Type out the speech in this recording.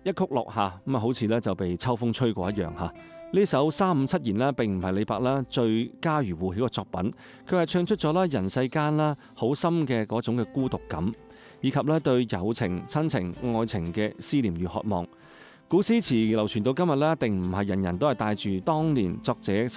一曲落下，咁啊好似咧就被秋風吹過一樣嚇。呢首357言呢並唔係李白啦最家喻戶曉嘅作品，佢係唱出咗啦人世間啦好深嘅嗰種嘅孤獨感，以及咧對友情、親情、愛情嘅思念與渴望。古詩詞流傳到今日咧，一定唔係人人都係帶住當年作者